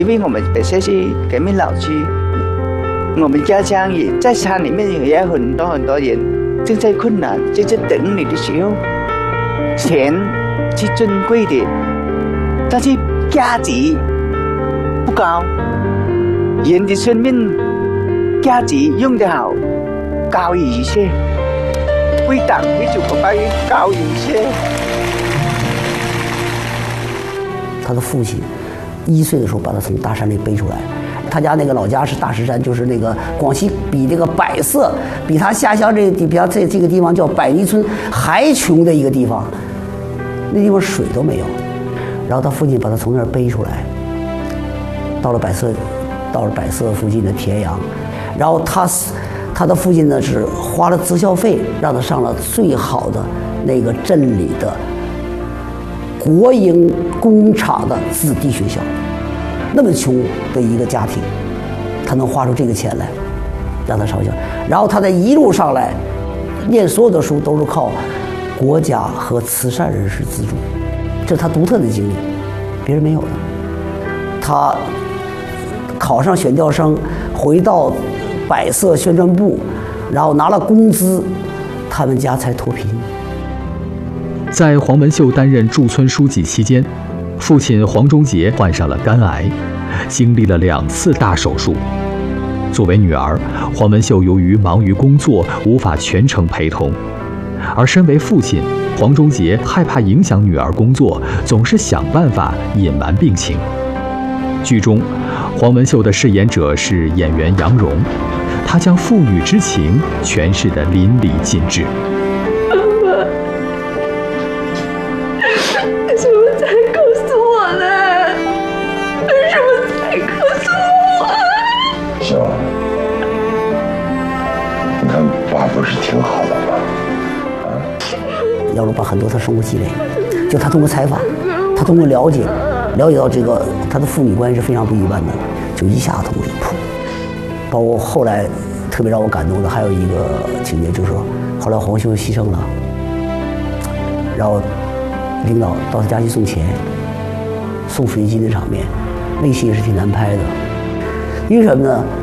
因为我们本身是革命老区，我们家乡也在山里面也有很多人正在困难，就是等你的时候，钱是珍贵的，但是价值不高。人的生命价值用得好，高于一切，为党为祖国报恩高于一切。 他的父亲1岁的时候把他从大山里背出来，他家那个老家是大石山，就是那个广西比那个百色，比他下乡比他这个地方叫百坭村还穷的一个地方，那地方水都没有。然后他父亲把他从那儿背出来，到了百色附近的田阳，然后他的父亲呢是花了择校费让他上了最好的那个镇里的国营工厂的子弟学校。那么穷的一个家庭，他能花出这个钱来让他上学，然后他在一路上来念所有的书都是靠国家和慈善人士资助，这是他独特的经历，别人没有的。他考上选调生，回到百色宣传部，然后拿了工资，他们家才脱贫。 在黄文秀担任驻村书记期间，父亲黄忠杰患上了肝癌，经历了2次大手术。作为女儿，黄文秀由于忙于工作，无法全程陪同，而身为父亲，黄忠杰害怕影响女儿工作，总是想办法隐瞒病情。剧中，黄文秀的饰演者是演员杨蓉，她将父女之情诠释得淋漓尽致。 为什么才告诉我呢？为什么才告诉我？ 秀儿，你看爸不是挺好的吗？ 杨蓉把很多他生活积累，就他通过采访，他通过了解到这个他的父女关系是非常不一般的，就一下通过一扑。包括后来特别让我感动的还有一个情节，就是说后来黄秀牺牲了，然后领导到他家去送钱，送抚恤金的场面，那戏也是挺难拍的。因为什么呢？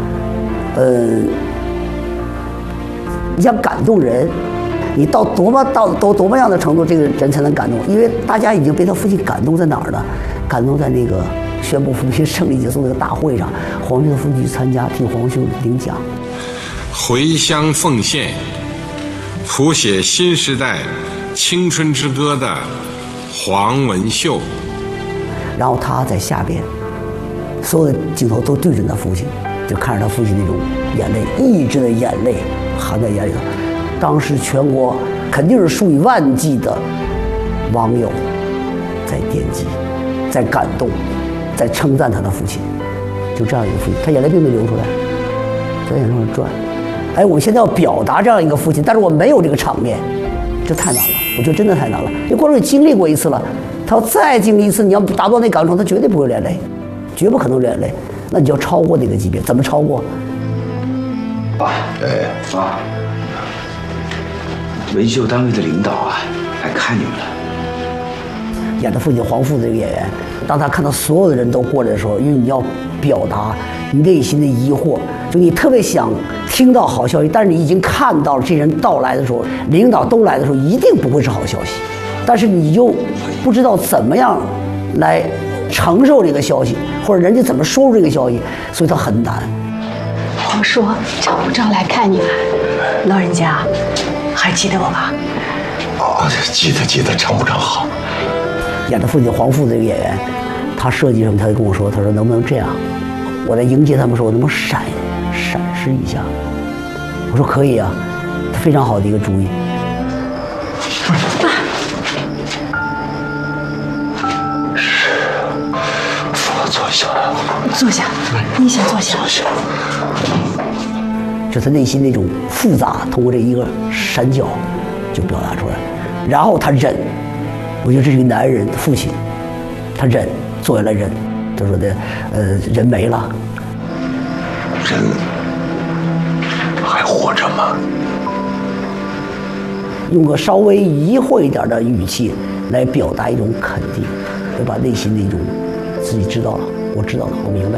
你想感动人，你到多么样的程度，这个人才能感动？因为大家已经被他父亲感动在哪儿呢？感动在那个宣布扶贫胜利结束那个大会上，黄秀的父亲去参加，替黄秀领奖。 回乡奉献，谱写新时代青春之歌的黄文秀。 然后他在下边，所有的镜头都对准他父亲，就看着他父亲那种眼泪，抑制的眼泪含在眼里头。当时全国肯定是数以万计的网友在点击，在感动，在称赞他的父亲。就这样一个父亲，他眼泪并没流出来，在眼上转。哎，我们现在要表达这样一个父亲，但是我没有这个场面，这太难了。我觉得真的太难了。因为观众也经历过一次了，他要再经历一次，你要达不到那感动，他绝对不会流眼泪，绝不可能流眼泪。那你就要超过那个级别，怎么超过？ 文秀单位的领导啊，来看你们了。 演的父亲黄父这个演员，当他看到所有的人都过来的时候，因为你要表达你内心的疑惑，就你特别想听到好消息，但是你已经看到了这人到来的时候，领导都来的时候，一定不会是好消息，但是你又不知道怎么样来承受这个消息，或者人家怎么说出这个消息，所以他很难。 我说赵部长来看你们，老人家还记得我吧？ 记得，常部长好。 演的父亲黄父这个演员，他设计什么，他就跟我说，他说能不能这样？我在迎接他们时候，我能不能闪示一下？我说可以啊，非常好的一个主意。 爸， 坐下。 坐下，你先坐下。 就他内心那种复杂，通过这一个闪角就表达出来。然后他忍，我觉得这是一个男人的父亲，他忍，坐下来忍。他说的，人没了， 人还活着吗？ 用个稍微疑惑一点的语气来表达一种肯定，对吧？内心的一种自己知道了， 我知道了，我明白。